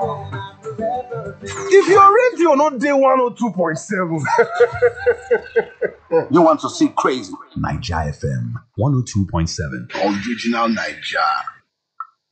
If your radio not day 102.7. You want to see crazy? Naija FM 102.7. Original Naija.